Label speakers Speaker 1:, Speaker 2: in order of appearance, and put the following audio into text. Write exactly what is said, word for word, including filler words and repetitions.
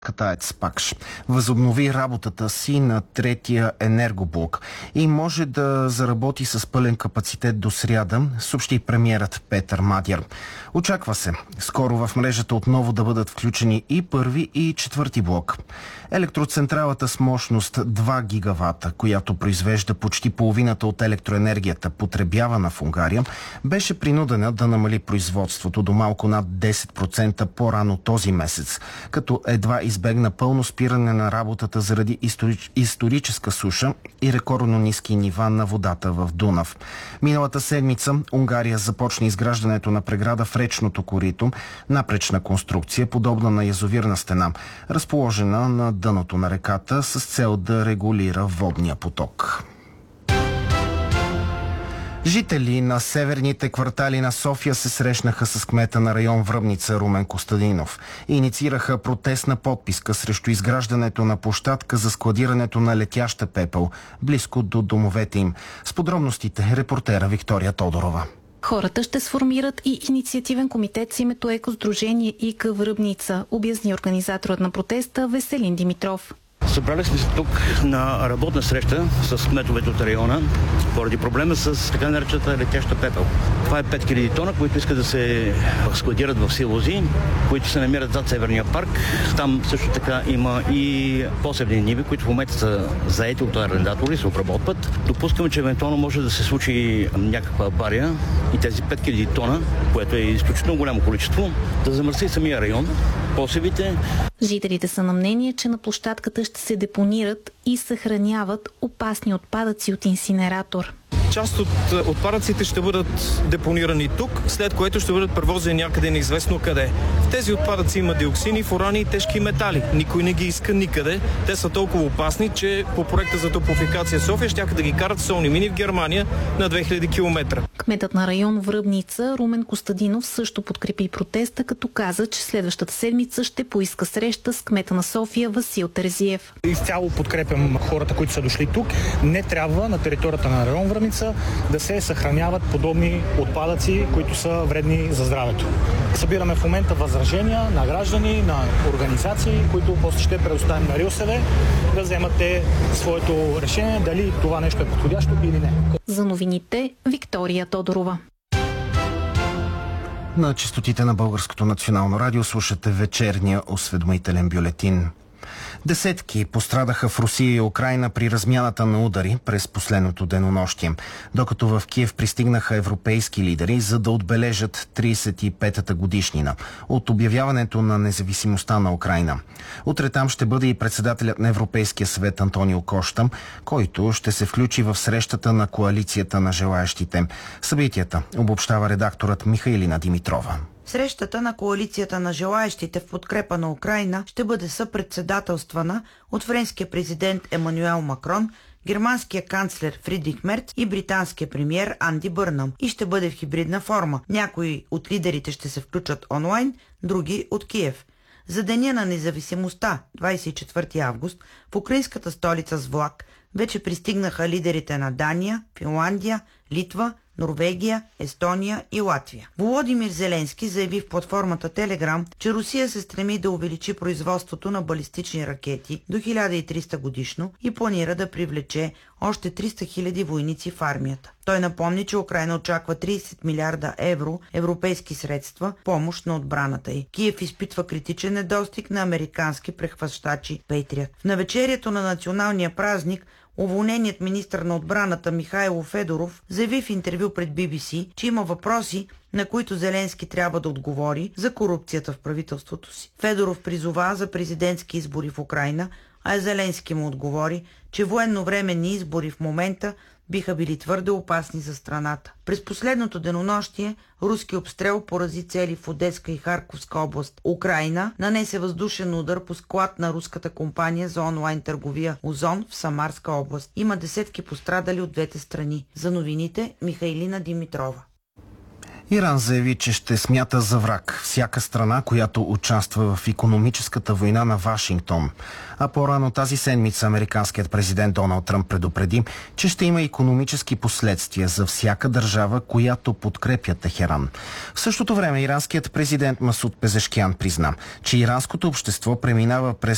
Speaker 1: АЕЦ Пакш възобнови работата си на третия енергоблок и може да заработи с пълен капацитет до сряда, съобщи премиерът Петър Мадяр. Очаква се скоро в мрежата отново да бъдат включени и първи и четвърти блок. Електроцентралата с мощност два гигавата, която произвежда почти половината от електроенергията, потребявана в Унгария, беше принудена да намали производството до малко над десет процента по-рано този месец, като едва избегна пълно спиране на работата заради историч... историческа суша и рекордно ниски нива на водата в Дунав. Миналата седмица Унгария започна изграждането на преграда в речното корито, напречна конструкция, подобна на язовирна стена, разположена на дъното на реката с цел да регулира водния поток. Жители на северните квартали на София се срещнаха с кмета на район Връбница Румен Костадинов и инициираха протестна подписка срещу изграждането на площадка за складирането на летяща пепел близко до домовете им. С подробностите репортера Виктория Тодорова.
Speaker 2: Хората ще сформират и инициативен комитет с името Екосдружение ИК Връбница, обясни организаторът на протеста Веселин Димитров.
Speaker 3: Събрали сме се тук на работна среща с кметовете от района поради проблема с така наречената летяща пепел. Това е пет хиляди тона, които искат да се складират в силози, които се намират зад Северния парк. Там също така има и посевни ниви, които в момента са заети от арендатори, се обработват. Допускаме, че евентуално може да се случи някаква авария и тези пет хиляди тона, което е изключително голямо количество, да замърси самия район, посевите.
Speaker 2: Жителите са на мнение, че на площадката ще се депонират и съхраняват опасни отпадъци от инсинератор.
Speaker 4: Част от отпадъците ще бъдат депонирани тук, след което ще бъдат превозени някъде неизвестно къде. В тези отпадъци има диоксини, фурани и тежки метали. Никой не ги иска никъде. Те са толкова опасни, че по проекта за топлофикация София щяха да ги карат в солни мини в Германия на две хиляди километра.
Speaker 2: Кметът на район Връбница Румен Костадинов също подкрепи протеста, като каза, че следващата седмица ще поиска среща с кмета на София Васил Терзиев.
Speaker 5: Изцяло подкрепям хората, които са дошли тук. Не трябва на територията на район Връбница да се съхраняват подобни отпадъци, които са вредни за здравето. Събираме в момента възражения на граждани, на организации, които после ще предоставим на РИОСВ да вземат те своето решение дали това нещо е подходящо или не.
Speaker 2: За новините Виктория Тодорова.
Speaker 1: На честотите на Българското национално радио слушате вечерния осведомителен бюлетин. Десетки пострадаха в Русия и Украйна при размяната на удари през последното денонощие, докато в Киев пристигнаха европейски лидери, за да отбележат тридесет и петата годишнина от обявяването на независимостта на Украйна. Утре там ще бъде и председателят на Европейския съвет Антонио Кошта, който ще се включи в срещата на коалицията на желаещите. Събитията обобщава редакторът Михайлина Димитрова.
Speaker 6: Срещата на коалицията на желаещите в подкрепа на Украйна ще бъде съпредседателствана от френския президент Емануел Макрон, германския канцлер Фридрих Мерц и британския премиер Анди Бърнам и ще бъде в хибридна форма. Някои от лидерите ще се включат онлайн, други от Киев. За Деня на независимостта, двадесет и четвърти август, в украинската столица с влак вече пристигнаха лидерите на Дания, Финландия, Литва, Норвегия, Естония и Латвия. Володимир Зеленски заяви в платформата Телеграм, че Русия се стреми да увеличи производството на балистични ракети до хиляда и триста годишно и планира да привлече още триста хиляди войници в армията. Той напомни, че Украйна очаква тридесет милиарда евро европейски средства помощ на отбраната й. Киев изпитва критичен недостиг на американски прехващачи Пейтрият. В навечерието на националния празник уволненият министър на отбраната Михайло Федоров заяви в интервю пред Би Би Си, че има въпроси, на които Зеленски трябва да отговори за корупцията в правителството си. Федоров призова за президентски избори в Украйна, а Зеленски му отговори, че военновременни избори в момента биха били твърде опасни за страната. През последното денонощие руски обстрел порази цели в Одеска и Харковска област. Украйна нанесе въздушен удар по склад на руската компания за онлайн търговия Озон в Самарска област. Има десетки пострадали от двете страни. За новините Михайлина Димитрова.
Speaker 1: Иран заяви, че ще смята за враг всяка страна, която участва в икономическата война на Вашингтон. А по-рано тази седмица американският президент Доналд Тръмп предупреди, че ще има икономически последствия за всяка държава, която подкрепя Техеран. В същото време иранският президент Масуд Пезешкиян призна, че иранското общество преминава през